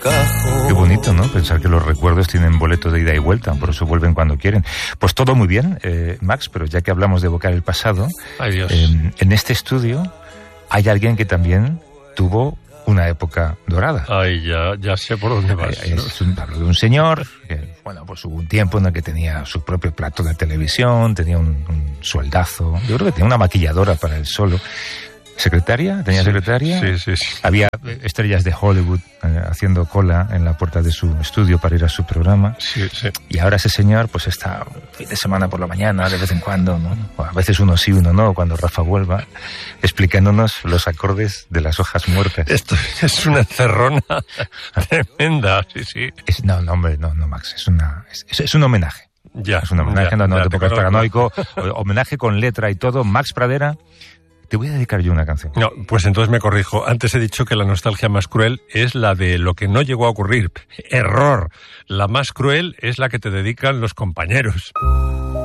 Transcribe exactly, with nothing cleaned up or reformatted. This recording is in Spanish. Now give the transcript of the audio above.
cajón. Qué bonito, ¿no? Pensar que los recuerdos tienen boleto de ida y vuelta, por eso vuelven cuando quieren. Pues todo muy bien, eh, Max, pero ya que hablamos de evocar el pasado, Ay, Dios. Eh, en este estudio hay alguien que también tuvo una época dorada. Ay, ya, ya sé por dónde vas. Eh, es un, hablo de un señor que, bueno, pues hubo un tiempo en el que tenía su propio plato de televisión, tenía un, un sueldazo, yo creo que tenía una maquilladora para él solo. ¿Secretaria? ¿Tenía Sí, secretaria? Sí, sí, sí. Había estrellas de Hollywood eh, haciendo cola en la puerta de su estudio para ir a su programa. Sí, sí. Y ahora ese señor pues está un fin de semana por la mañana, de vez en cuando, ¿no? O a veces uno sí, uno no, cuando Rafa vuelva, explicándonos los acordes de las hojas muertas. Esto es una encerrona tremenda, sí, sí. Es, no, no, hombre, no, no, Max, es, una, es, es un homenaje. Ya. Es un homenaje, ya, no, no ya, te pongas conozco. paranoico. Homenaje con letra y todo. Max Pradera, te voy a dedicar yo una canción. No, pues entonces me corrijo. Antes he dicho que la nostalgia más cruel es la de lo que no llegó a ocurrir. Error. La más cruel es la que te dedican los compañeros.